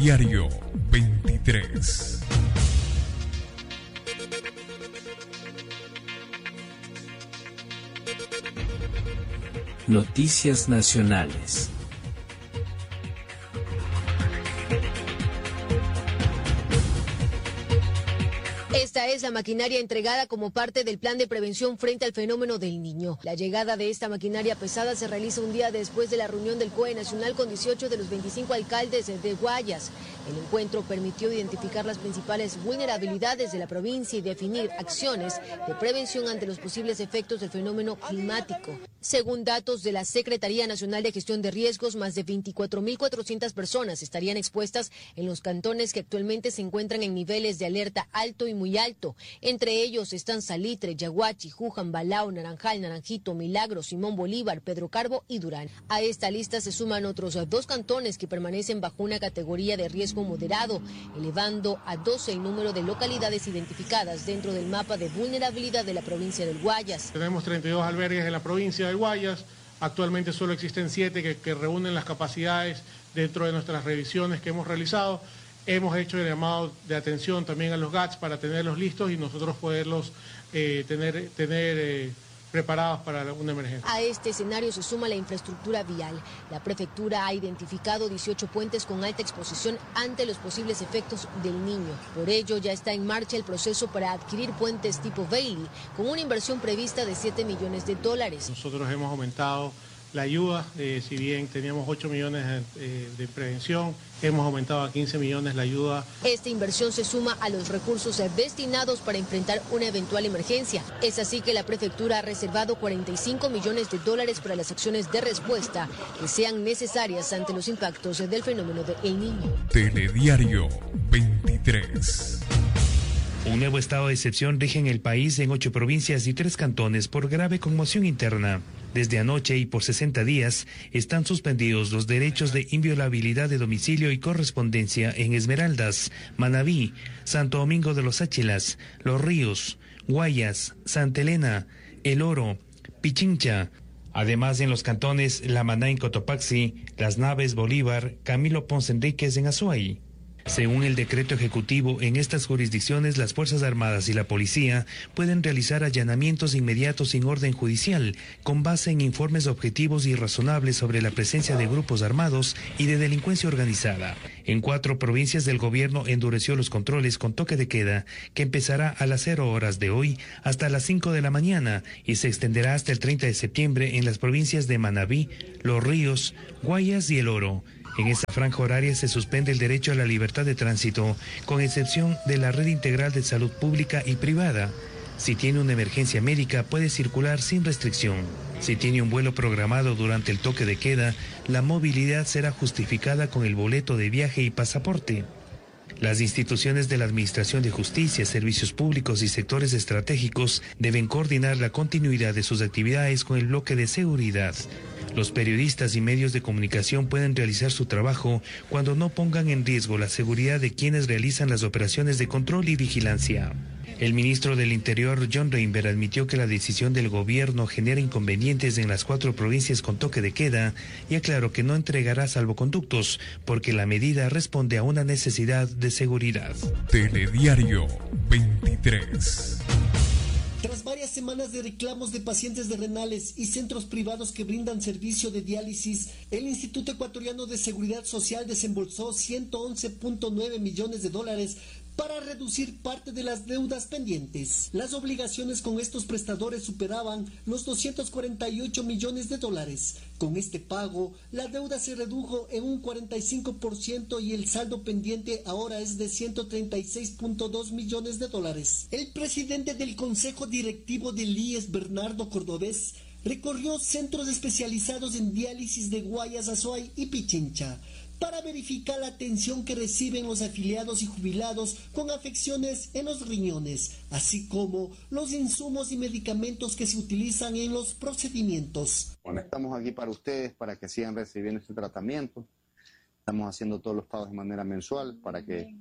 Telediario 23. Noticias nacionales. Esta es la maquinaria entregada como parte del plan de prevención frente al fenómeno del Niño. La llegada de esta maquinaria pesada se realiza un día después de la reunión del COE Nacional con 18 de los 25 alcaldes de Guayas. El encuentro permitió identificar las principales vulnerabilidades de la provincia y definir acciones de prevención ante los posibles efectos del fenómeno climático. Según datos de la Secretaría Nacional de Gestión de Riesgos, más de 24.400 personas estarían expuestas en los cantones que actualmente se encuentran en niveles de alerta alto y muy alto. Entre ellos están Salitre, Yaguachi, Juján, Balao, Naranjal, Naranjito, Milagro, Simón Bolívar, Pedro Carbo y Durán. A esta lista se suman otros 2 cantones que permanecen bajo una categoría de riesgo moderado, elevando a 12 el número de localidades identificadas dentro del mapa de vulnerabilidad de la provincia del Guayas. Tenemos 32 albergues en la provincia del Guayas. Actualmente solo existen 7 que reúnen las capacidades dentro de nuestras revisiones que hemos realizado. Hemos hecho el llamado de atención también a los GATS para tenerlos listos y nosotros poderlos tener preparados para una emergencia. A este escenario se suma la infraestructura vial. La prefectura ha identificado 18 puentes con alta exposición ante los posibles efectos del Niño. Por ello, ya está en marcha el proceso para adquirir puentes tipo Bailey, con una inversión prevista de $7 millones. Nosotros hemos aumentado la ayuda, si bien teníamos 8 millones de prevención, hemos aumentado a 15 millones la ayuda. Esta inversión se suma a los recursos destinados para enfrentar una eventual emergencia. Es así que la prefectura ha reservado $45 millones para las acciones de respuesta que sean necesarias ante los impactos del fenómeno de El Niño. Telediario 23. Un nuevo estado de excepción rige en el país en 8 provincias y 3 cantones por grave conmoción interna. Desde anoche y por 60 días están suspendidos los derechos de inviolabilidad de domicilio y correspondencia en Esmeraldas, Manabí, Santo Domingo de los Áchilas, Los Ríos, Guayas, Santa Elena, El Oro, Pichincha. Además, en los cantones La Maná en Cotopaxi, Las Naves, Bolívar, Camilo Ponce Enríquez en Azuay. Según el decreto ejecutivo, en estas jurisdicciones las Fuerzas Armadas y la Policía pueden realizar allanamientos inmediatos sin orden judicial, con base en informes objetivos y razonables sobre la presencia de grupos armados y de delincuencia organizada. En 4 provincias del gobierno endureció los controles con toque de queda, que empezará a las 0 horas de hoy hasta las 5 de la mañana y se extenderá hasta el 30 de septiembre en las provincias de Manabí, Los Ríos, Guayas y El Oro. En esa franja horaria se suspende el derecho a la libertad de tránsito, con excepción de la red integral de salud pública y privada. Si tiene una emergencia médica, puede circular sin restricción. Si tiene un vuelo programado durante el toque de queda, la movilidad será justificada con el boleto de viaje y pasaporte. Las instituciones de la Administración de Justicia, servicios públicos y sectores estratégicos deben coordinar la continuidad de sus actividades con el bloque de seguridad. Los periodistas y medios de comunicación pueden realizar su trabajo cuando no pongan en riesgo la seguridad de quienes realizan las operaciones de control y vigilancia. El ministro del Interior, John Reinberg, admitió que la decisión del gobierno genera inconvenientes en las 4 provincias con toque de queda y aclaró que no entregará salvoconductos porque la medida responde a una necesidad de seguridad. Telediario 23. Tras varias semanas de reclamos de pacientes de renales y centros privados que brindan servicio de diálisis, el Instituto Ecuatoriano de Seguridad Social desembolsó $111.9 millones para reducir parte de las deudas pendientes. Las obligaciones con estos prestadores superaban los $248 millones. Con este pago, la deuda se redujo en un 45% y el saldo pendiente ahora es de $136.2 millones. El presidente del Consejo Directivo del IES, Bernardo Cordobés, recorrió centros especializados en diálisis de Guayas, Azuay y Pichincha para verificar la atención que reciben los afiliados y jubilados con afecciones en los riñones, así como los insumos y medicamentos que se utilizan en los procedimientos. Bueno, estamos aquí para ustedes, para que sigan recibiendo este tratamiento. Estamos haciendo todos los pagos de manera mensual para que...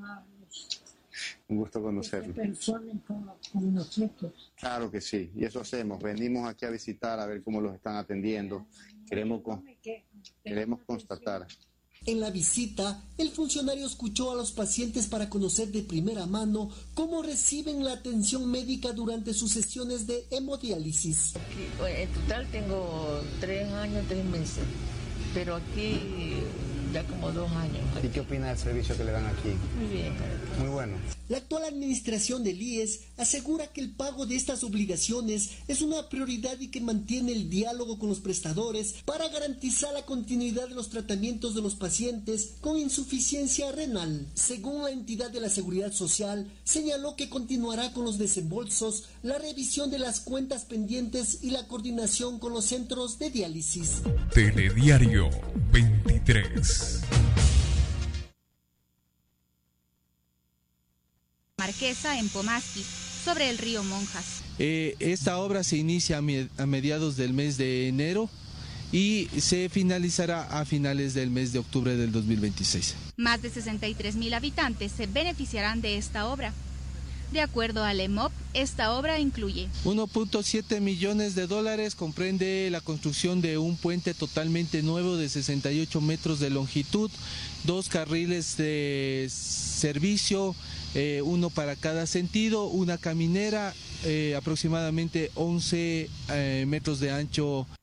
Un gusto conocerlo. Con nosotros. Claro que sí, y eso hacemos. Venimos aquí a visitar, a ver cómo los están atendiendo. Queremos constatar. En la visita, el funcionario escuchó a los pacientes para conocer de primera mano cómo reciben la atención médica durante sus sesiones de hemodiálisis. En total tengo 3 años, 3 meses, pero aquí ya como 2 años. ¿Y qué opina del servicio que le dan aquí? Muy bien. Muy bueno. La actual administración del IES asegura que el pago de estas obligaciones es una prioridad y que mantiene el diálogo con los prestadores para garantizar la continuidad de los tratamientos de los pacientes con insuficiencia renal. Según la entidad de la Seguridad Social, señaló que continuará con los desembolsos, la revisión de las cuentas pendientes y la coordinación con los centros de diálisis. Telediario 23. Marquesa en Pomasqui, sobre el río Monjas. Esta obra se inicia a mediados del mes de enero y se finalizará a finales del mes de octubre del 2026. Más de 63,000 habitantes se beneficiarán de esta obra. De acuerdo al EMOP, esta obra incluye 1.7 millones de dólares, comprende la construcción de un puente totalmente nuevo de 68 metros de longitud, 2 carriles de servicio, uno para cada sentido, una caminera, aproximadamente 11 metros de ancho